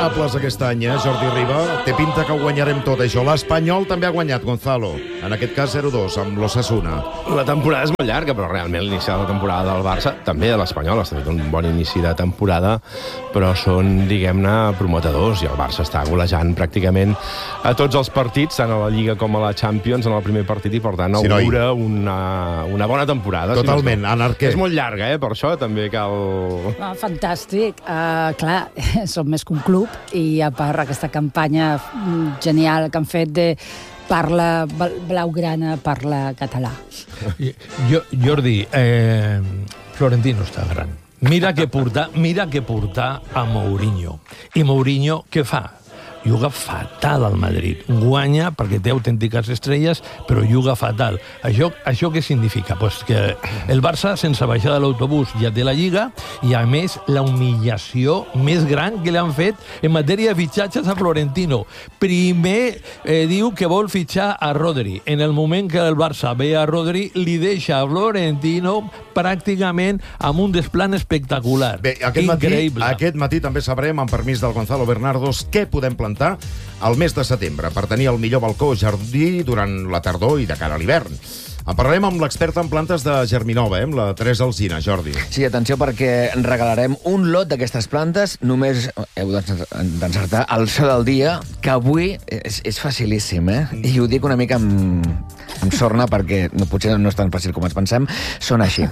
imparables aquest any, Jordi Riba. Té pinta que ho guanyarem tot, això. L'Espanyol també ha guanyat, Gonzalo. En aquest cas 0-2, amb l'Osasuna. La temporada és molt llarga, però realment l'inici de la temporada del Barça, també de l'Espanyol, està fet un bon inici de temporada, però són, diguem-ne, prometedors, i el Barça està golejant pràcticament a tots els partits, tant a la Lliga com a la Champions, en el primer partit, i per tant augura una bona temporada. Totalment, Anarquer. És molt llarga, per això també cal... Fantàstic. Clar, som més que un club, i a part aquesta campanya genial que han fet de parla blaugrana, parla català. Jordi, Florentino està gran. Mira que portar a Mourinho. I Mourinho què fa? Juga fatal al Madrid. Guanya perquè té autèntiques estrelles, però juga fatal. Això què significa? Pues que el Barça, sense baixar de l'autobús, ja té la Lliga, i a més la humillació més gran que li han fet en matèria de fitxatges a Florentino. Primer diu que vol fitxar a Rodri. En el moment que el Barça ve a Rodri, li deixa a Florentino pràcticament amb un desplant espectacular. Bé, aquest matí també sabrem, amb permís del Gonzalo Bernardos, què podem plantar al mes de setembre per tenir el millor balcó jardí durant la tardor i de cara a l'hivern. En parlarem amb l'experta en plantes de Germinova, amb la Teresa Alsina, Jordi. Sí, atenció, perquè regalarem un lot d'aquestes plantes. Només heu d'encertar el so del dia, que avui és facilíssim, I ho dic una mica amb sorna, perquè potser no és tan fàcil com ens pensem. Són així.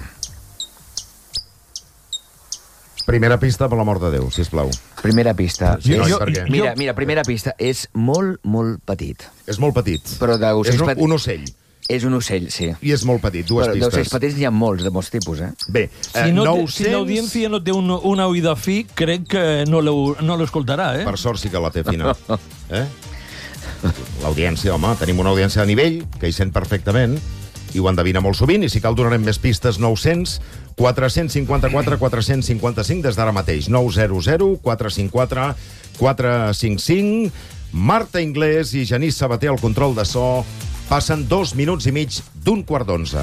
Primera pista, per l'amor de Déu, sisplau. Primera pista. Mira, primera pista. És molt, molt petit. És molt petit. Però és un ocell. És un ocell, sí. I és molt petit, dues pistes. D'ocells petits n'hi ha molts, de molts tipus, Bé, si l'audiència no té una oïda fi, crec que no l'escoltarà, Per sort sí que la té fina. L'audiència, home, tenim una audiència de nivell, que hi sent perfectament, i ho endevina molt sovint, i si cal donarem més pistes. 900 454 455 des d'ara mateix. 900 454 455. Marta Inglés i Genís Sabater al control de so. Passen 2 minuts i mig d'un quart d'11.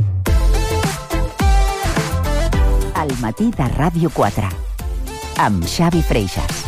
Al matí de Ràdio 4, amb Xavi Freixas.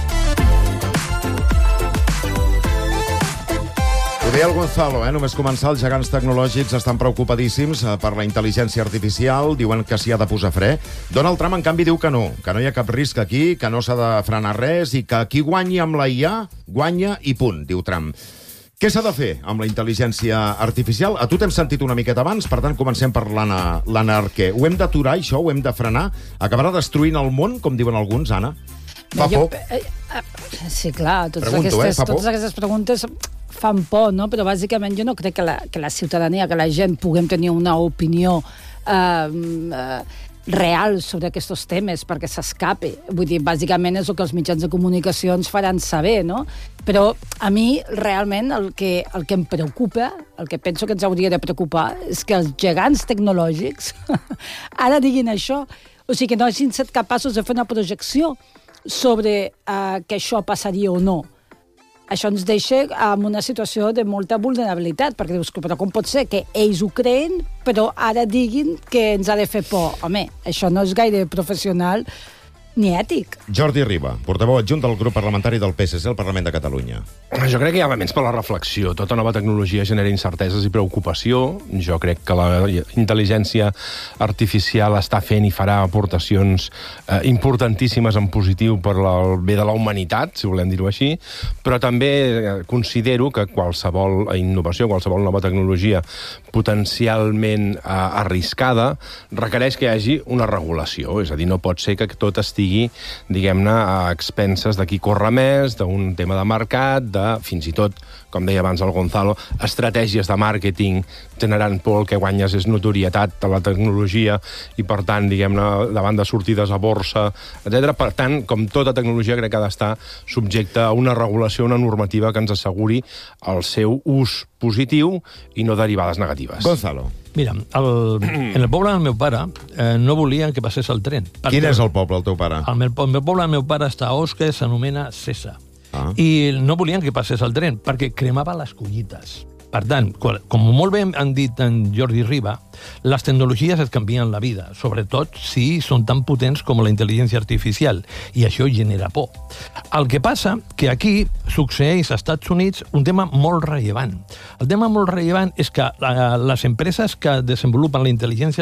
Ho deia el Gonzalo, només començar, els gegants tecnològics estan preocupadíssims per la intel·ligència artificial, diuen que s'hi ha de posar fre. Donald Trump, en canvi, diu que no hi ha cap risc aquí, que no s'ha de frenar res, i que qui guanyi amb la IA, guanya i punt, diu Trump. Què s'ha de fer amb la intel·ligència artificial? A tu t'hem sentit una miqueta abans, per tant, comencem per l'Anarquer. Ho hem d'aturar, això? Ho hem de frenar? Acabarà destruint el món, com diuen alguns, Anna? Fa por? Sí, clar, totes aquestes preguntes fan por, no? Però bàsicament jo no crec que la ciutadania, que la gent puguem tenir una opinió real sobre aquests temes perquè s'escapi. Vull dir, bàsicament és el que els mitjans de comunicació ens faran saber, no? Però a mi, realment, el que em preocupa, el que penso que ens hauria de preocupar, és que els gegants tecnològics ara diguin això. O sigui, que no hagin estat capaços de fer una projecció sobre que això passaria o no. Això ens deixa en una situació de molta vulnerabilitat, perquè dius, però com pot ser que ells ho creen, però ara diguin que ens ha de fer por? Home, això no és gaire professional ni ètic. Jordi Riba, portaveu adjunt del grup parlamentari del PSC al Parlament de Catalunya. Jo crec que hi ha elements per la reflexió. Tota nova tecnologia genera incerteses i preocupació. Jo crec que la intel·ligència artificial està fent i farà aportacions importantíssimes en positiu per al bé de la humanitat, si volem dir-ho així, però també considero que qualsevol innovació, qualsevol nova tecnologia potencialment arriscada requereix que hi hagi una regulació. És a dir, no pot ser que tot estigui, diguem-ne, a expenses de qui corre més, d'un tema de mercat, de, fins i tot, com deia abans el Gonzalo, estratègies de màrqueting generant por, el que guanyes és notorietat de la tecnologia i, per tant, diguem-ne, davant de sortides a borsa, etc. Per tant, com tota tecnologia, crec que ha d'estar subjecte a una regulació, una normativa que ens asseguri el seu ús positiu i no derivades negatives. Gonzalo. Mira, en el poble del meu pare no volien que passés el tren. Quin és el poble, el teu pare? El poble del meu pare està a Osca, s'anomena Cessa. I no volien que passés el tren, perquè cremava les collites. Per tant, com molt bé han dit en Jordi Riba, les tecnologies et canvien la vida, sobretot si són tan potents com la intel·ligència artificial, i això genera por. El que passa que aquí succeeix als Estats Units un tema molt rellevant. El tema molt rellevant és que les empreses que desenvolupen la intel·ligència